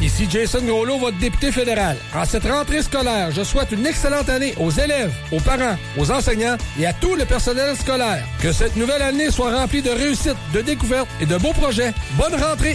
Ici Jason Groslo, votre député fédéral. En cette rentrée scolaire, je souhaite une excellente année aux élèves, aux parents, aux enseignants et à tout le personnel scolaire. Que cette nouvelle année soit remplie de réussite, de découvertes et de beaux projets. Bonne rentrée